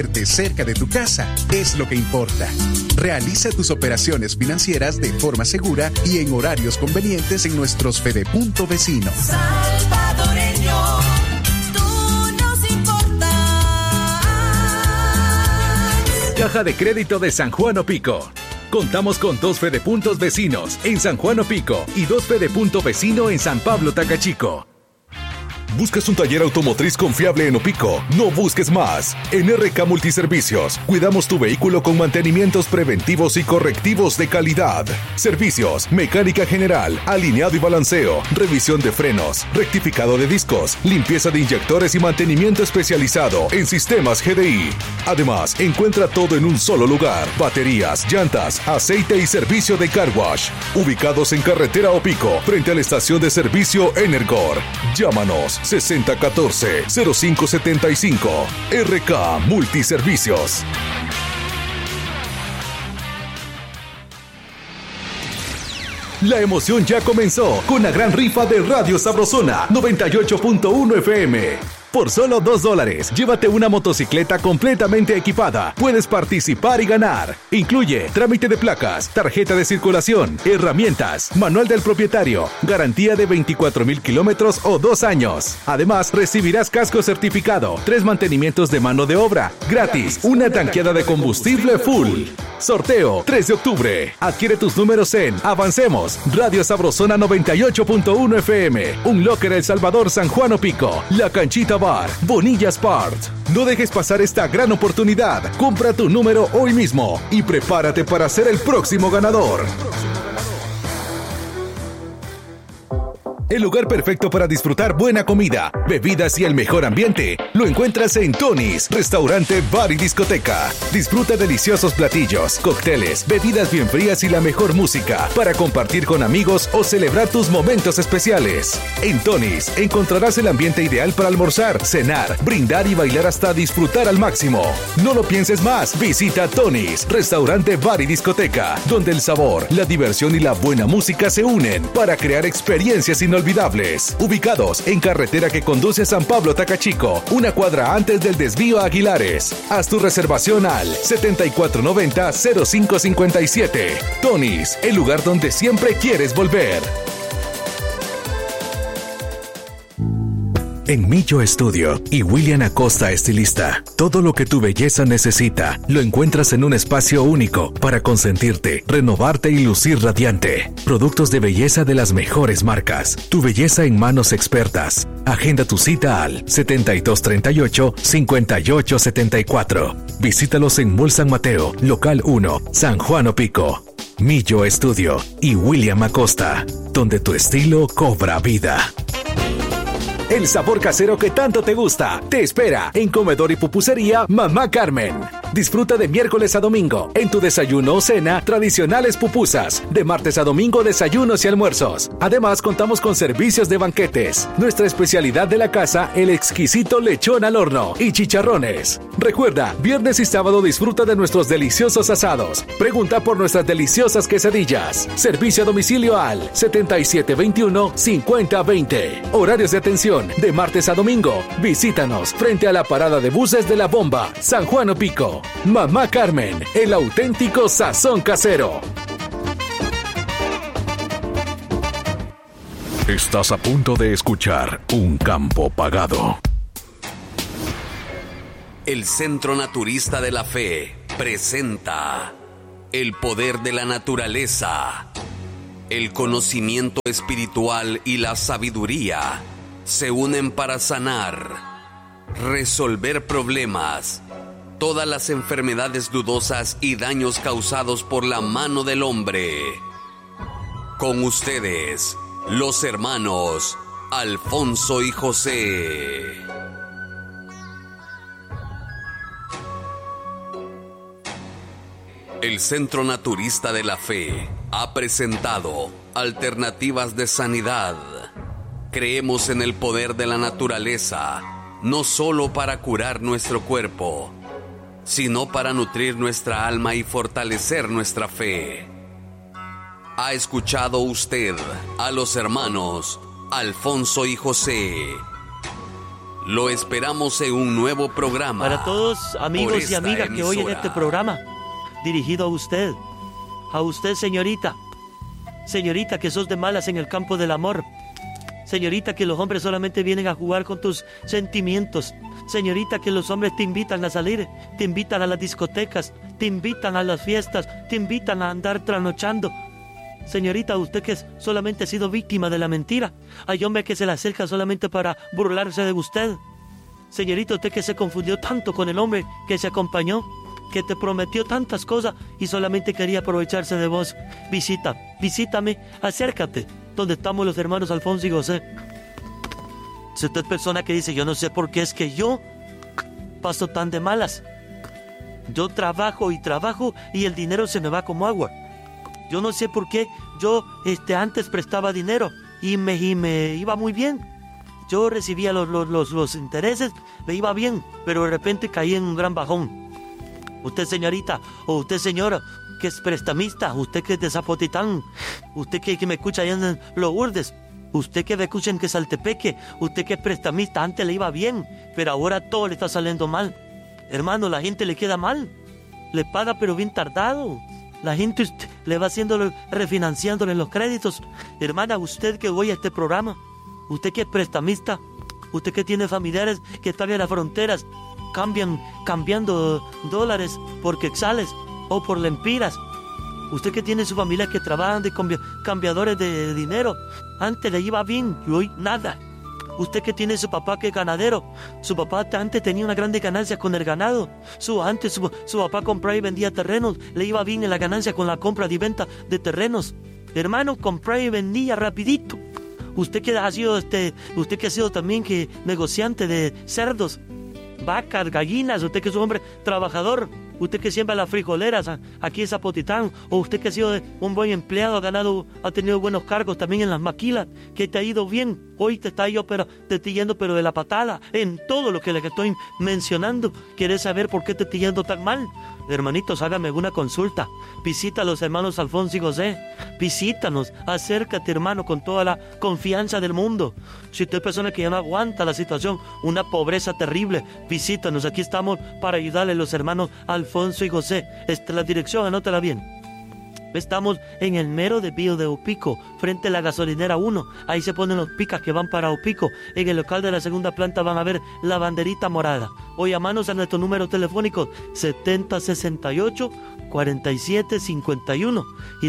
cerca de tu casa es lo que importa. Realiza tus operaciones financieras de forma segura y en horarios convenientes en nuestros Fedepunto vecinos. Salvadoreño, tú nos importas. Caja de Crédito de San Juan Opico. Contamos con 2 Fedepuntos vecinos en San Juan Opico y 2 Fedepunto vecino en San Pablo Tacachico. ¿Buscas un taller automotriz confiable en Opico? No busques más. En RK Multiservicios, cuidamos tu vehículo con mantenimientos preventivos y correctivos de calidad. Servicios, mecánica general, alineado y balanceo, revisión de frenos, rectificado de discos, limpieza de inyectores y mantenimiento especializado en sistemas GDI. Además, encuentra todo en un solo lugar. Baterías, llantas, aceite y servicio de car wash. Ubicados en Carretera Opico, frente a la estación de servicio Energor. Llámanos 6014-0575. RK Multiservicios. La emoción ya comenzó con la gran rifa de Radio Sabrosona 98.1 FM. Por solo $2, llévate una motocicleta completamente equipada. Puedes participar y ganar. Incluye trámite de placas, tarjeta de circulación, herramientas, manual del propietario, garantía de 24,000 kilómetros o 2 años. Además, recibirás casco certificado, 3 mantenimientos de mano de obra, gratis, una tanqueada de combustible full. Sorteo 3 de octubre. Adquiere tus números en Avancemos, Radio Sabrosona 98.1 FM, Un Locker El Salvador, San Juan Opico, La Canchita Bar, Bonilla Sport. No dejes pasar esta gran oportunidad. Compra tu número hoy mismo y prepárate para ser el próximo ganador. El lugar perfecto para disfrutar buena comida, bebidas y el mejor ambiente lo encuentras en Tony's, restaurante, bar y discoteca. Disfruta deliciosos platillos, cócteles, bebidas bien frías y la mejor música para compartir con amigos o celebrar tus momentos especiales. En Tony's encontrarás el ambiente ideal para almorzar, cenar, brindar y bailar hasta disfrutar al máximo. No lo pienses más, visita Tony's, restaurante, bar y discoteca, donde el sabor, la diversión y la buena música se unen para crear experiencias inolvidables. Ubicados en carretera que conduce a San Pablo Tacachico, una cuadra antes del desvío a Aguilares. Haz tu reservación al 7490-0557. Tony's, el lugar donde siempre quieres volver. En Millo Estudio y William Acosta Estilista, todo lo que tu belleza necesita lo encuentras en un espacio único para consentirte, renovarte y lucir radiante. Productos de belleza de las mejores marcas, tu belleza en manos expertas. Agenda tu cita al 7238-5874. Visítalos en Mall San Mateo, Local 1, San Juan Opico. Millo Estudio y William Acosta, donde tu estilo cobra vida. El sabor casero que tanto te gusta te espera en Comedor y Pupusería Mamá Carmen. Disfruta de miércoles a domingo en tu desayuno o cena tradicionales pupusas. De martes a domingo desayunos y almuerzos. Además contamos con servicios de banquetes. Nuestra especialidad de la casa, el exquisito lechón al horno y chicharrones. Recuerda, viernes y sábado disfruta de nuestros deliciosos asados. Pregunta por nuestras deliciosas quesadillas. Servicio a domicilio al 7721-5020. Horarios de atención de martes a domingo. Visítanos frente a la parada de buses de La Bomba, San Juan Opico. Mamá Carmen, el auténtico sazón casero. Estás a punto de escuchar Un Campo Pagado. El Centro Naturista de la Fe presenta el poder de la naturaleza. El conocimiento espiritual y la sabiduría se unen para sanar, resolver problemas, todas las enfermedades dudosas y daños causados por la mano del hombre. Con ustedes, los hermanos Alfonso y José. El Centro Naturista de la Fe ha presentado alternativas de sanidad. Creemos en el poder de la naturaleza, no solo para curar nuestro cuerpo, sino para nutrir nuestra alma y fortalecer nuestra fe. ¿Ha escuchado usted a los hermanos Alfonso y José? Lo esperamos en un nuevo programa. Para todos amigos y amigas que oyen este programa, dirigido a usted, señorita que sos de malas en el campo del amor, señorita que los hombres solamente vienen a jugar con tus sentimientos, señorita que los hombres te invitan a salir, te invitan a las discotecas, te invitan a las fiestas, te invitan a andar trasnochando. Señorita, usted que solamente ha sido víctima de la mentira, hay hombres que se le acercan solamente para burlarse de usted. Señorita, usted que se confundió tanto con el hombre que se acompañó, que te prometió tantas cosas y solamente quería aprovecharse de vos. Visítame, acércate, donde estamos los hermanos Alfonso y José. Si usted es persona que dice, yo no sé por qué es que yo paso tan de malas. Yo trabajo y el dinero se me va como agua. Yo no sé por qué yo antes prestaba dinero y me iba muy bien. Yo recibía los intereses, me iba bien, pero de repente caí en un gran bajón. Usted, señorita, o usted, señora, que es prestamista, usted que es de Zapotitán, usted que me escucha allá en Los Urdes, usted que me escucha en Quesaltepeque, usted que es prestamista, antes le iba bien, pero ahora todo le está saliendo mal. Hermano, la gente le queda mal, le paga pero bien tardado. La gente le va refinanciándole los créditos. Hermana, usted que oye este programa, usted que es prestamista, usted que tiene familiares que están en las fronteras, cambiando dólares por quetzales o por lempiras. Usted que tiene su familia que trabajan de cambiadores de dinero, antes le iba bien y hoy nada. Usted que tiene su papá que es ganadero, su papá antes tenía una grande ganancia con el ganado, su papá compraba y vendía terrenos, le iba bien en la ganancia con la compra y venta de terrenos. Hermano, compraba y vendía rapidito. Usted que ha sido también negociante de cerdos, vacas, gallinas, usted que es un hombre trabajador, usted que siembra las frijoleras aquí en Zapotitán, o usted que ha sido un buen empleado, ha tenido buenos cargos también en las maquilas, que te ha ido bien, hoy te está yendo pero de la patada, en todo lo que le estoy mencionando. ¿Quieres saber por qué te estoy yendo tan mal? Hermanitos, hágame una consulta, visita a los hermanos Alfonso y José, visítanos, acércate, hermano, con toda la confianza del mundo. Si usted es persona que ya no aguanta la situación, una pobreza terrible, visítanos, aquí estamos para ayudarle a los hermanos Alfonso y José. Esta es la dirección, anótala bien. Estamos en el mero desvío de Opico, frente a la gasolinera 1. Ahí se ponen los picas que van para Opico. En el local de la segunda planta van a ver la banderita morada. O llamanos a nuestro número telefónico 7068-4751 y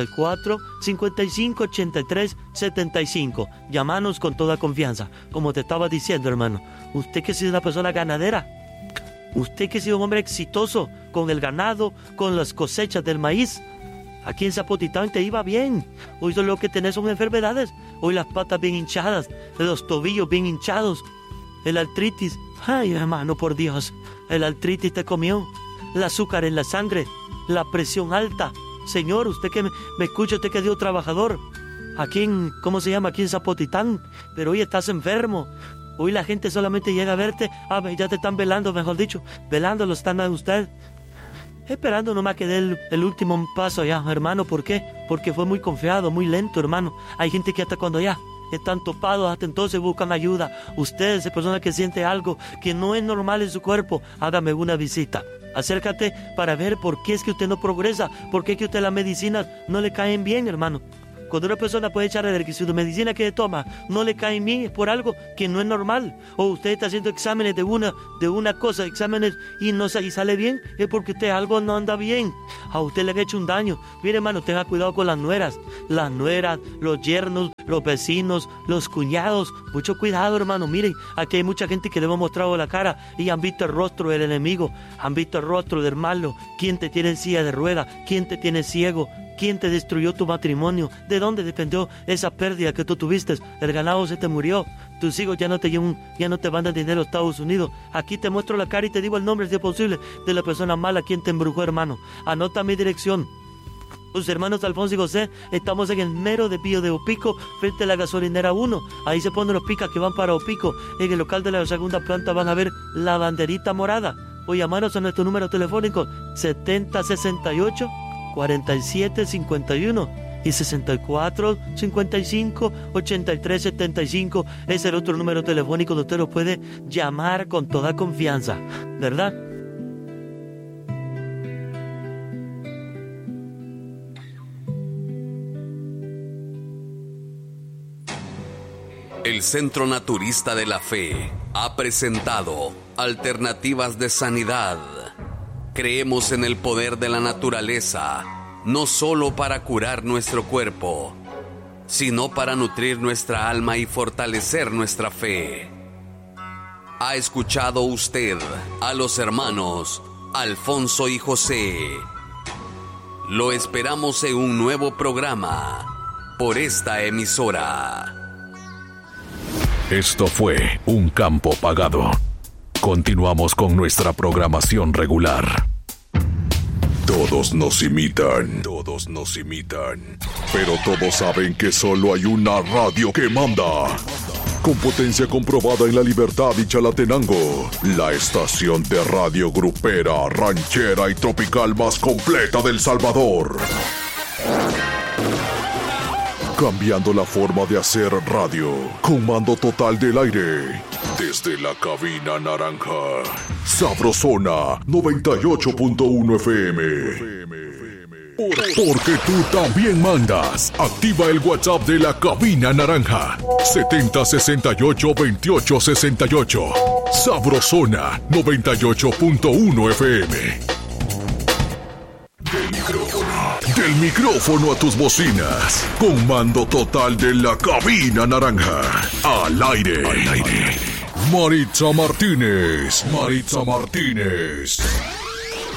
64-55-83-75. Llamanos con toda confianza. Como te estaba diciendo, hermano, usted que es una persona ganadera, usted que ha sido un hombre exitoso con el ganado, con las cosechas del maíz, aquí en Zapotitán te iba bien. Hoy lo que tenés son enfermedades. Hoy las patas bien hinchadas, los tobillos bien hinchados, el artritis. Ay, hermano, por Dios, el artritis te comió, el azúcar en la sangre, la presión alta. Señor, usted que me escucha, usted que es Dios trabajador, aquí en Zapotitán, pero hoy estás enfermo. Hoy la gente solamente llega a verte, ya te están velando, mejor dicho, velando lo están a usted, esperando nomás que dé el último paso ya, hermano. ¿Por qué? Porque fue muy confiado, muy lento, hermano. Hay gente que hasta cuando ya están topados, hasta entonces buscan ayuda. Usted, esa persona que siente algo que no es normal en su cuerpo, hágame una visita. Acércate para ver por qué es que usted no progresa, por qué es que usted las medicinas no le caen bien, hermano. Cuando una persona puede echar de que su medicina que toma no le cae bien, es por algo que no es normal. O usted está haciendo exámenes de una cosa, exámenes y sale bien, es porque usted algo no anda bien. A usted le han hecho un daño. Mire, hermano, tenga cuidado con las nueras, los yernos, los vecinos, los cuñados. Mucho cuidado, hermano. Miren, aquí hay mucha gente que le hemos mostrado la cara y han visto el rostro del enemigo, han visto el rostro del malo. ¿Quién te tiene en silla de ruedas? ¿Quién te tiene ciego? ¿Quién te destruyó tu matrimonio? ¿De dónde dependió esa pérdida que tú tuviste? El ganado se te murió. Tus hijos ya no te mandan dinero a Estados Unidos. Aquí te muestro la cara y te digo el nombre, si es posible, de la persona mala quien te embrujó, hermano. Anota mi dirección. Los hermanos Alfonso y José, estamos en el mero desvío de Opico, frente a la gasolinera 1. Ahí se ponen los picas que van para Opico. En el local de la segunda planta van a ver la banderita morada. O llamaros a nuestro número telefónico 7068-4751 y 64-55-83-75 es el otro número telefónico donde usted lo puede llamar con toda confianza, ¿verdad? El Centro Naturista de la Fe ha presentado Alternativas de Sanidad. Creemos en el poder de la naturaleza, no solo para curar nuestro cuerpo, sino para nutrir nuestra alma y fortalecer nuestra fe. ¿Ha escuchado usted a los hermanos Alfonso y José? Lo esperamos en un nuevo programa por esta emisora. Esto fue Un Campo Pagado. Continuamos con nuestra programación regular. Todos nos imitan, pero todos saben que solo hay una radio que manda. Con potencia comprobada en La Libertad y Chalatenango, la estación de radio grupera, ranchera y tropical más completa del Salvador. Cambiando la forma de hacer radio, con mando total del aire. Desde la cabina naranja, Sabrosona 98.1 FM. Porque tú también mandas. Activa el WhatsApp de la cabina naranja. 7068-2868. Sabrosona 98.1 FM. Del micrófono a tus bocinas, con mando total de la cabina naranja. Al aire. Maritza Martínez.